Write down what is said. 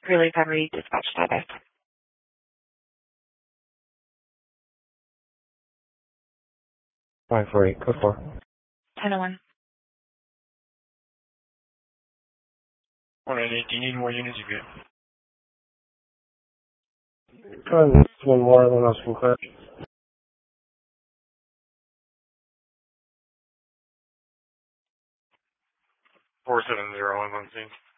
Greeley Battery Dispatch Status. 548, code 4. 1001. 188, do you need more units? You good? One more, one else can clear. 470 on scene.